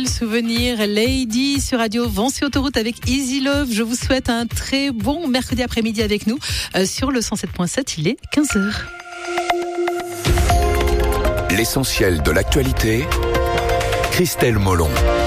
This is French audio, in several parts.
Souvenir Lady sur Radio Vancy Autoroute avec Easy Love. Je vous souhaite un très bon mercredi après-midi avec nous sur le 107.7. Il est 15h. L'essentiel de l'actualité, Christelle Molon.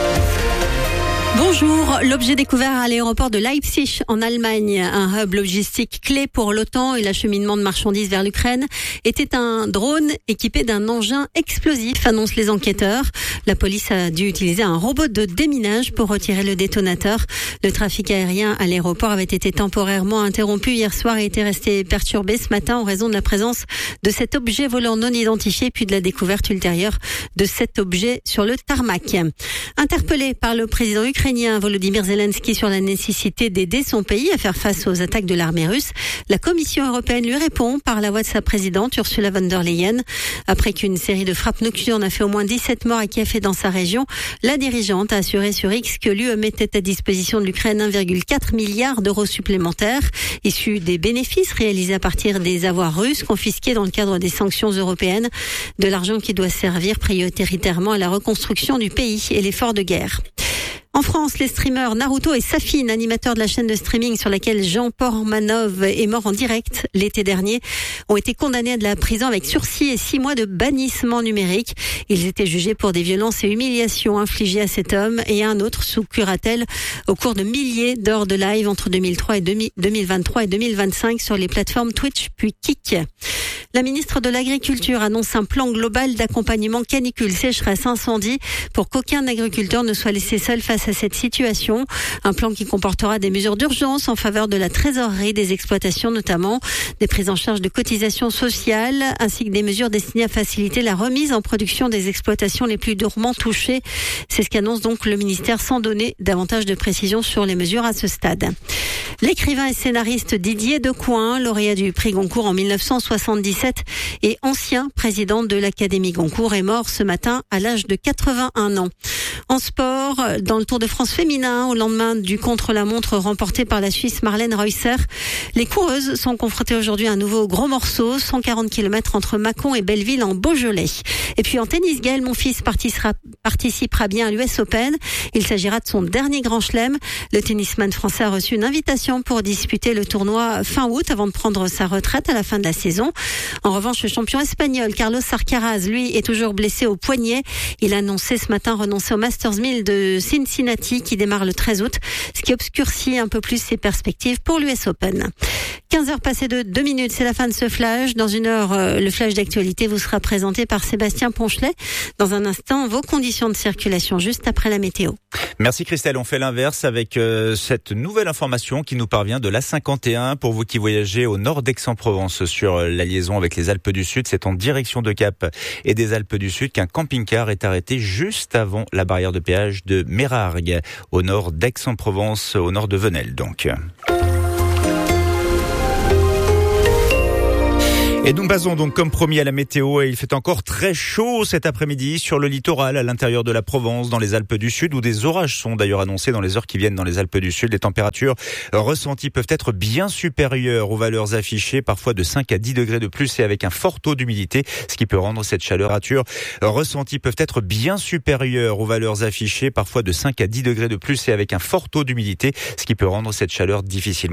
Bonjour, l'objet découvert à l'aéroport de Leipzig en Allemagne, un hub logistique clé pour l'OTAN et l'acheminement de marchandises vers l'Ukraine, était un drone équipé d'un engin explosif, annoncent les enquêteurs. La police a dû utiliser un robot de déminage pour retirer le détonateur. Le trafic aérien à l'aéroport avait été temporairement interrompu hier soir et était resté perturbé ce matin en raison de la présence de cet objet volant non identifié puis de la découverte ultérieure de cet objet sur le tarmac. Interpellé par le président ukrainien Volodymyr Zelensky sur la nécessité d'aider son pays à faire face aux attaques de l'armée russe, la Commission européenne lui répond par la voix de sa présidente Ursula von der Leyen. Après qu'une série de frappes nocturnes a fait au moins 17 morts à Kiev et dans sa région, la dirigeante a assuré sur X que l'UE mettait à disposition de l'Ukraine 1,4 milliard d'euros supplémentaires, issus des bénéfices réalisés à partir des avoirs russes confisqués dans le cadre des sanctions européennes, de l'argent qui doit servir prioritairement à la reconstruction du pays et l'effort de guerre. En France, les streamers Naruto et Safine, animateurs de la chaîne de streaming sur laquelle Jean Pormanov est mort en direct l'été dernier, ont été condamnés à de la prison avec sursis et 6 mois de bannissement numérique. Ils étaient jugés pour des violences et humiliations infligées à cet homme et à un autre sous curatelle au cours de milliers d'heures de live entre 2023 et 2025 sur les plateformes Twitch puis Kik. La ministre de l'Agriculture annonce un plan global d'accompagnement canicule, sécheresse, incendie pour qu'aucun agriculteur ne soit laissé seul face à cette situation. Un plan qui comportera des mesures d'urgence en faveur de la trésorerie des exploitations, notamment des prises en charge de cotisations sociales, ainsi que des mesures destinées à faciliter la remise en production des exploitations les plus durement touchées. C'est ce qu'annonce donc le ministère sans donner davantage de précisions sur les mesures à ce stade. L'écrivain et scénariste Didier Decoing, lauréat du prix Goncourt en 1977 et ancien président de l'Académie Goncourt, est mort ce matin à l'âge de 81 ans. En sport, dans le Tour de France féminin, au lendemain du contre-la-montre remporté par la Suisse Marlène Reusser, les coureuses sont confrontées aujourd'hui à un nouveau gros morceau, 140 km entre Mâcon et Belleville en Beaujolais. Et puis en tennis, Gaël Monfils participera bien à l'US Open. Il s'agira de son dernier grand chelem. Le tennisman français a reçu une invitation pour disputer le tournoi fin août avant de prendre sa retraite à la fin de la saison. En revanche, le champion espagnol Carlos Alcaraz, lui, est toujours blessé au poignet. Il a annoncé ce matin renoncer au Masters 1000 de Cincinnati qui démarre le 13 août, ce qui obscurcit un peu plus ses perspectives pour l'US Open. 15h passées de 2 minutes, c'est la fin de ce flash. Dans une heure, le flash d'actualité vous sera présenté par Sébastien Ponchelet. Dans un instant, vos conditions de circulation juste après la météo. Merci Christelle, on fait l'inverse avec cette nouvelle information qui nous parvient de l'A51. Pour vous qui voyagez au nord d'Aix-en-Provence sur la liaison avec les Alpes du Sud, c'est en direction de Cap et des Alpes du Sud qu'un camping-car est arrêté juste avant la barrière de péage de Mérargues, au nord d'Aix-en-Provence, au nord de Venelle donc. Et nous passons donc comme promis à la météo et il fait encore très chaud cet après-midi sur le littoral à l'intérieur de la Provence, dans les Alpes du Sud où des orages sont d'ailleurs annoncés dans les heures qui viennent dans les Alpes du Sud. Les températures ressenties peuvent être bien supérieures aux valeurs affichées, parfois de 5 à 10 degrés de plus et avec un fort taux d'humidité, ce qui peut rendre cette chaleur ressenties peuvent être bien supérieures aux valeurs affichées, parfois de 5 à 10 degrés de plus et avec un fort taux d'humidité, ce qui peut rendre cette chaleur difficilement